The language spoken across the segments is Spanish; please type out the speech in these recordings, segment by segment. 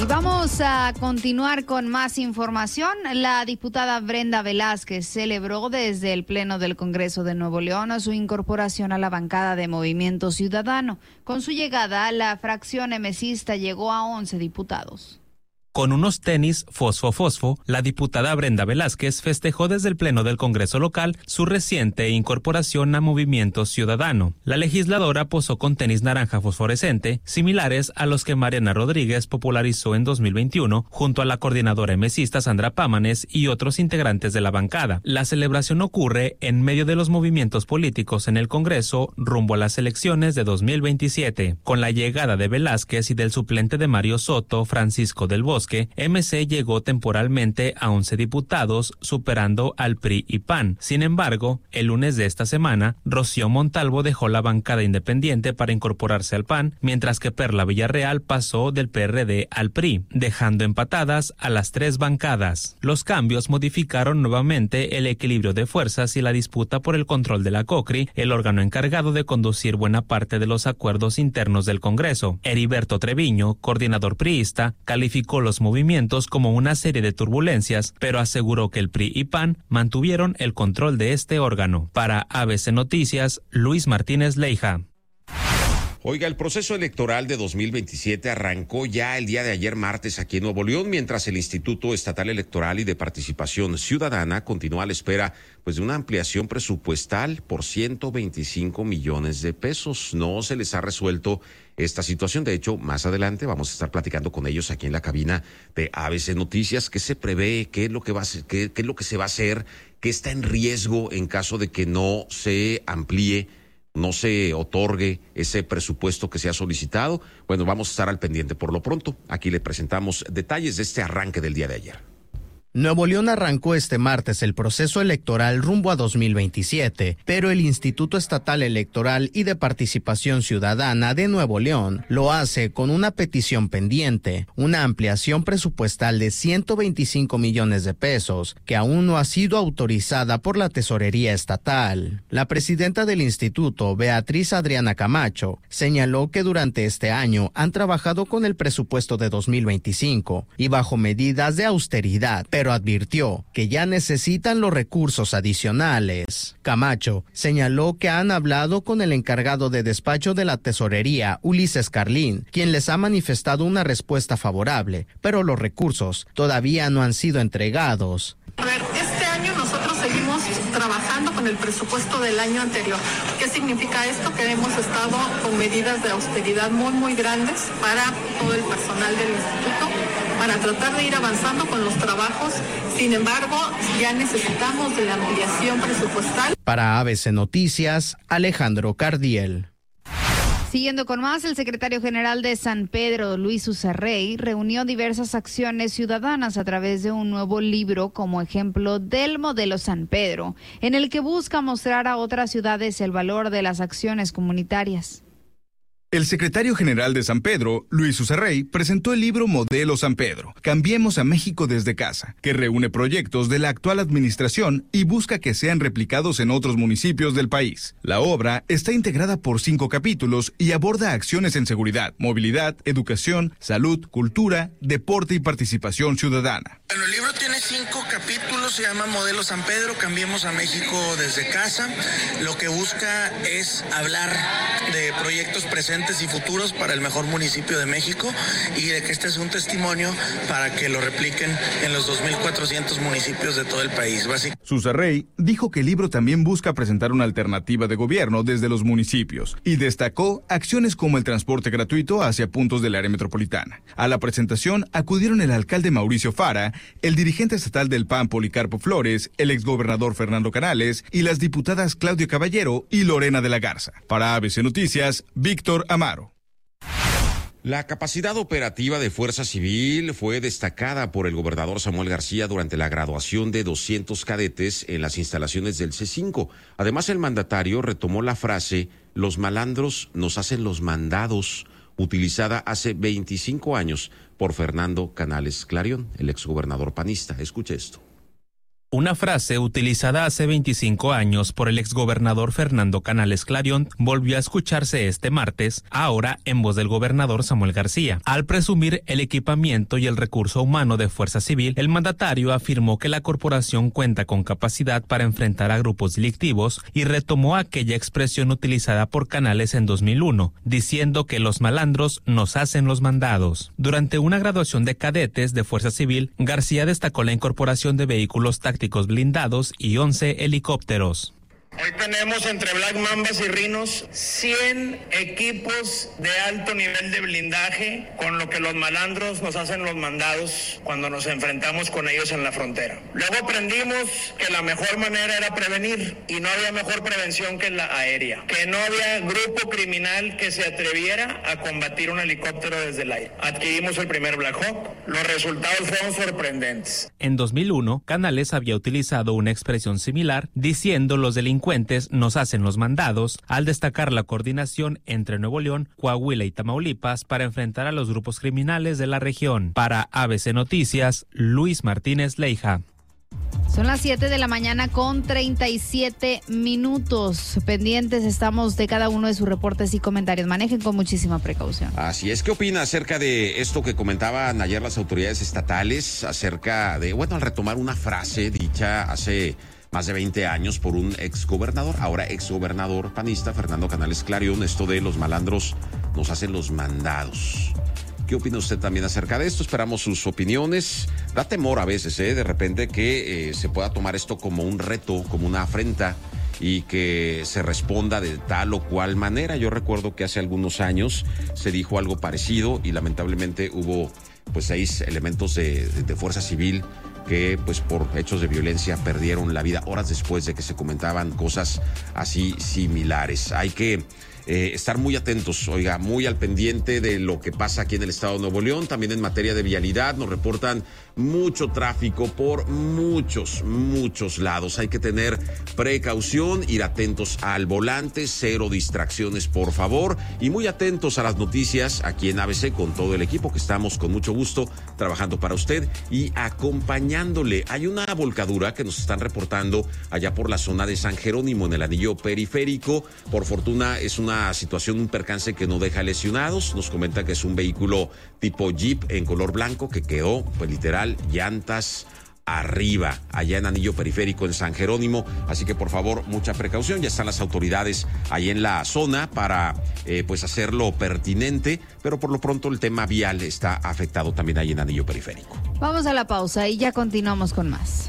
Vamos a continuar con más información. La diputada Brenda Velázquez celebró desde el Pleno del Congreso de Nuevo León su incorporación a la bancada de Movimiento Ciudadano. Con su llegada, la fracción emesista llegó a 11 diputados. Con unos tenis fosfo, la diputada Brenda Velázquez festejó desde el Pleno del Congreso local su reciente incorporación a Movimiento Ciudadano. La legisladora posó con tenis naranja fosforescente, similares a los que Mariana Rodríguez popularizó en 2021, junto a la coordinadora emesista Sandra Pámanes y otros integrantes de la bancada. La celebración ocurre en medio de los movimientos políticos en el Congreso rumbo a las elecciones de 2027. Con la llegada de Velázquez y del suplente de Mario Soto, Francisco del Bosque, MC llegó temporalmente a 11 diputados, superando al PRI y PAN. Sin embargo, el lunes de esta semana, Rocío Montalvo dejó la bancada independiente para incorporarse al PAN, mientras que Perla Villarreal pasó del PRD al PRI, dejando empatadas a las tres bancadas. Los cambios modificaron nuevamente el equilibrio de fuerzas y la disputa por el control de la COCRI, el órgano encargado de conducir buena parte de los acuerdos internos del Congreso. Heriberto Treviño, coordinador priista, calificó los movimientos como una serie de turbulencias, pero aseguró que el PRI y PAN mantuvieron el control de este órgano. Para ABC Noticias, Luis Martínez Leija. Oiga, el proceso electoral de 2027 arrancó ya el día de ayer martes aquí en Nuevo León, mientras el Instituto Estatal Electoral y de Participación Ciudadana continúa a la espera de una ampliación presupuestal por 125 millones de pesos. No se les ha resuelto esta situación. De hecho, más adelante vamos a estar platicando con ellos aquí en la cabina de ABC Noticias. ¿Qué se prevé? ¿Qué es lo que va a ser? ¿Qué es lo que se va a hacer? ¿Qué está en riesgo en caso de que no se amplíe, no se otorgue ese presupuesto que se ha solicitado? Bueno, vamos a estar al pendiente. Por lo pronto, aquí le presentamos detalles de este arranque del día de ayer. Nuevo León arrancó este martes el proceso electoral rumbo a 2027, pero el Instituto Estatal Electoral y de Participación Ciudadana de Nuevo León lo hace con una petición pendiente, una ampliación presupuestal de 125 millones de pesos, que aún no ha sido autorizada por la Tesorería Estatal. La presidenta del instituto, Beatriz Adriana Camacho, señaló que durante este año han trabajado con el presupuesto de 2025 y bajo medidas de austeridad, pero advirtió que ya necesitan los recursos adicionales. Camacho señaló que han hablado con el encargado de despacho de la tesorería, Ulises Carlín, quien les ha manifestado una respuesta favorable, pero los recursos todavía no han sido entregados. Este año nosotros seguimos trabajando con el presupuesto del año anterior. ¿Qué significa esto? Que hemos estado con medidas de austeridad muy grandes para todo el personal del instituto, para tratar de ir avanzando con los trabajos. Sin embargo, ya necesitamos de la ampliación presupuestal. Para ABC Noticias, Alejandro Cardiel. Siguiendo con más, el secretario general de San Pedro, Luis Ucerrey, reunió diversas acciones ciudadanas a través de un nuevo libro como ejemplo del modelo San Pedro, en el que busca mostrar a otras ciudades el valor de las acciones comunitarias. El secretario general de San Pedro, Luis Ucerrey, presentó el libro Modelo San Pedro, Cambiemos a México desde casa, que reúne proyectos de la actual administración y busca que sean replicados en otros municipios del país. La obra está integrada por 5 capítulos y aborda acciones en seguridad, movilidad, educación, salud, cultura, deporte y participación ciudadana. Bueno, el libro tiene 5 capítulos, se llama Modelo San Pedro, Cambiemos a México desde casa. Lo que busca es hablar de proyectos presentes y futuros para el mejor municipio de México y de que este es un testimonio para que lo repliquen en los 2.400 municipios de todo el país. Ucerrey dijo que el libro también busca presentar una alternativa de gobierno desde los municipios y destacó acciones como el transporte gratuito hacia puntos del área metropolitana. A la presentación acudieron el alcalde Mauricio Fara, el dirigente estatal del PAN Policarpo Flores, el exgobernador Fernando Canales y las diputadas Claudia Caballero y Lorena de la Garza. Para ABC Noticias, Víctor Amaro. La capacidad operativa de Fuerza Civil fue destacada por el gobernador Samuel García durante la graduación de 200 cadetes en las instalaciones del C5. Además, el mandatario retomó la frase, los malandros nos hacen los mandados, utilizada hace 25 años por Fernando Canales Clarión, el exgobernador panista. Escuche esto. Una frase utilizada hace 25 años por el exgobernador Fernando Canales Clarion volvió a escucharse este martes, ahora en voz del gobernador Samuel García. Al presumir el equipamiento y el recurso humano de Fuerza Civil, el mandatario afirmó que la corporación cuenta con capacidad para enfrentar a grupos delictivos y retomó aquella expresión utilizada por Canales en 2001, diciendo que los malandros nos hacen los mandados. Durante una graduación de cadetes de Fuerza Civil, García destacó la incorporación de vehículos tácticos blindados y 11 helicópteros. Hoy tenemos entre Black Mambas y Rhinos 100 equipos de alto nivel de blindaje, con lo que los malandros nos hacen los mandados cuando nos enfrentamos con ellos en la frontera. Luego aprendimos que la mejor manera era prevenir, y no había mejor prevención que la aérea, que no había grupo criminal que se atreviera a combatir un helicóptero desde el aire. Adquirimos el primer Black Hawk. Los resultados fueron sorprendentes. En 2001, Canales había utilizado una expresión similar, diciendo los delincuentes nos hacen los mandados, al destacar la coordinación entre Nuevo León, Coahuila y Tamaulipas para enfrentar a los grupos criminales de la región. Para ABC Noticias, Luis Martínez Leija. Son las 7 de la mañana con 37 minutos. Pendientes estamos de cada uno de sus reportes y comentarios. Manejen con muchísima precaución. Así es. ¿Qué opina acerca de esto que comentaban ayer las autoridades estatales acerca de, al retomar una frase dicha hace más de 20 años por un exgobernador, ahora exgobernador panista, Fernando Canales Clarion, esto de los malandros nos hacen los mandados? ¿Qué opina usted también acerca de esto? Esperamos sus opiniones. Da temor a veces, de repente, que se pueda tomar esto como un reto, como una afrenta, y que se responda de tal o cual manera. Yo recuerdo que hace algunos años se dijo algo parecido y lamentablemente hubo 6 elementos de Fuerza Civil que por hechos de violencia perdieron la vida horas después de que se comentaban cosas así similares. Hay que estar muy atentos, muy al pendiente de lo que pasa aquí en el estado de Nuevo León. También en materia de vialidad nos reportan mucho tráfico por muchos lados. Hay que tener precaución, ir atentos al volante, 0 distracciones, por favor, y muy atentos a las noticias aquí en ABC con todo el equipo que estamos con mucho gusto trabajando para usted y acompañándole. Hay una volcadura que nos están reportando allá por la zona de San Jerónimo, en el anillo periférico. Por fortuna es una situación, un percance que no deja lesionados. Nos comenta que es un vehículo tipo Jeep en color blanco que quedó, literal, llantas arriba, allá en anillo periférico en San Jerónimo. Así que por favor, mucha precaución. Ya están las autoridades ahí en la zona para hacer lo pertinente, pero por lo pronto el tema vial está afectado también ahí en anillo periférico. Vamos a la pausa y ya continuamos con más.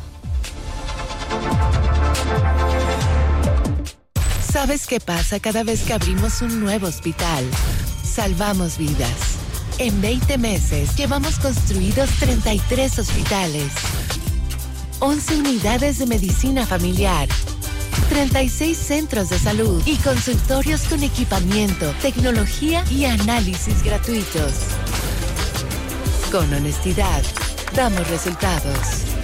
¿Sabes qué pasa cada vez que abrimos un nuevo hospital? Salvamos vidas. En 20 meses llevamos construidos 33 hospitales, 11 unidades de medicina familiar, 36 centros de salud y consultorios con equipamiento, tecnología y análisis gratuitos. Con honestidad, damos resultados.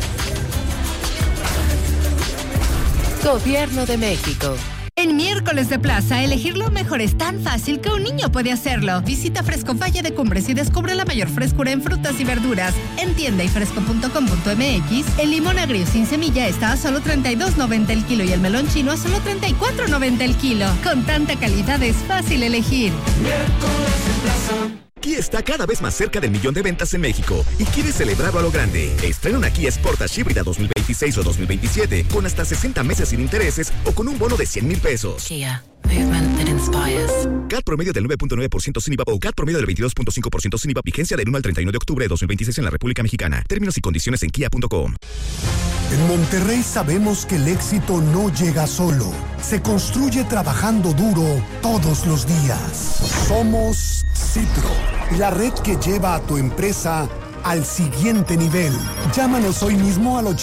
Gobierno de México. En Miércoles de Plaza, elegir lo mejor es tan fácil que un niño puede hacerlo. Visita Fresco Valle de Cumbres y descubre la mayor frescura en frutas y verduras. En tienda y fresco.com.mx, el limón agrio sin semilla está a solo $32.90 el kilo y el melón chino a solo $34.90 el kilo. Con tanta calidad es fácil elegir. Miércoles de Plaza. Kia está cada vez más cerca del 1,000,000 de ventas en México y quiere celebrarlo a lo grande. Estrena una Kia Sportage híbrida 2026 o 2027 con hasta 60 meses sin intereses o con un bono de 100,000 pesos. Kia, movement that inspires. CAT promedio del 9.9% sin IVA o CAT promedio del 22.5% sin IVA. Vigencia del 1 al 31 de octubre de 2026 en la República Mexicana. Términos y condiciones en kia.com. En Monterrey sabemos que el éxito no llega solo. Se construye trabajando duro todos los días. Somos Citro, la red que lleva a tu empresa al siguiente nivel. Llámanos hoy mismo al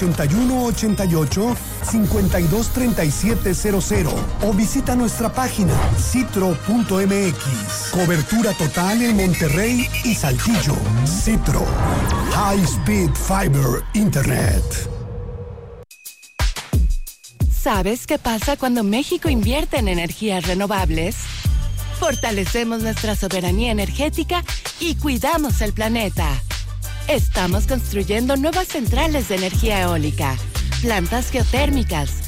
8188-523700 o visita nuestra página citro.mx. Cobertura total en Monterrey y Saltillo. Citro, High Speed Fiber Internet. ¿Sabes qué pasa cuando México invierte en energías renovables? Fortalecemos nuestra soberanía energética y cuidamos el planeta. Estamos construyendo nuevas centrales de energía eólica, plantas geotérmicas,